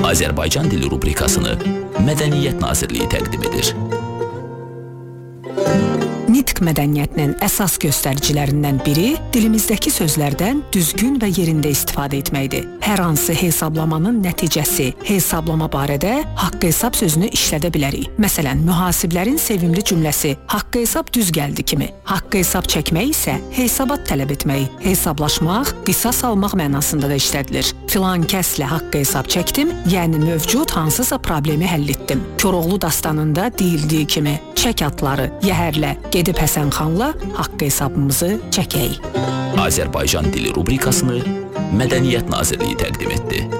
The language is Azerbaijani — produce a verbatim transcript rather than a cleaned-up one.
Azərbaycan dili rubrikasını Mədəniyyət Nazirliyi təqdim edir. Nitq mədəniyyətinin əsas göstəricilərindən biri dilimizdəki sözlərdən düzgün və yerində istifadə etməkdir. Hər hansı hesablamanın nəticəsi, hesablama barədə haqq hesab sözünü işlədə bilərik. Məsələn, mühasiblərin sevimli cümləsi haqq hesab düz gəldi kimi. Haqq hesab çəkmək isə hesabat tələb etmək, hesablaşmaq, qisas almaq mənasında da işlədilir. Filan kəslə haqq hesab çəkdim, yəni mövcud hansısa problemi həll etdim. Koroğlu dastanında deyildiyi kimi çək atları, yəhərlə, gedib Həsən xanla haqq hesabımızı çəkək. Azərbaycan dili rubrikasını Mədəniyyət Nazirliyi təqdim etdi.